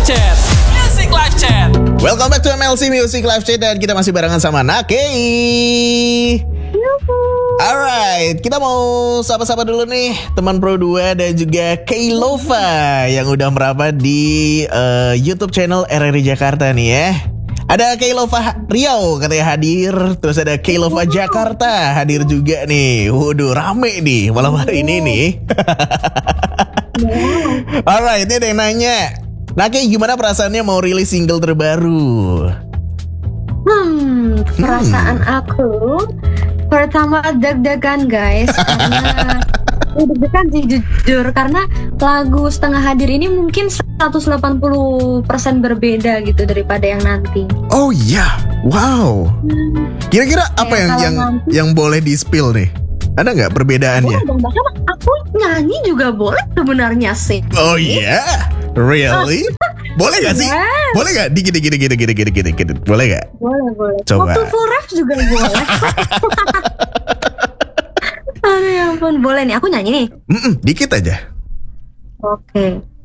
Chat. Music Live Chat. Welcome back to MLC Music Live Chat dan kita masih barengan sama Nakei. Alright, kita mau sapa-sapa dulu nih teman Pro 2 dan juga Keilova yang udah merapat di YouTube channel RRI Jakarta nih ya. Ada Keilova Riau katanya hadir, terus ada Keilova Jakarta hadir juga nih. Waduh, rame nih malam hari ini nih. Alright, ini ada yang nanya, Nakei gimana perasaannya mau rilis single terbaru? Perasaan aku pertama deg-degan guys, karena deg-degan sih jujur, karena lagu Setengah Hadir ini mungkin 180% berbeda gitu daripada yang nanti. Oh iya, wow. Kira-kira apa yang boleh di-spill nih? Ada nggak perbedaannya? Boleh dong, bahkan aku nyanyi juga boleh sebenarnya sih. Oh iya, really? Boleh gak sih? Yes. Boleh gak? Dikit. Boleh gak? Boleh. Coba. Waktu full rap juga boleh. Aduh ya ampun, boleh nih, aku nyanyi nih. Dikit aja. Oke.